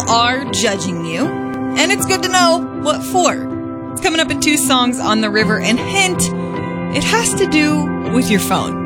are judging you, and it's good to know what for. It's coming up in 2 songs on the river, and hint, it has to do with your phone.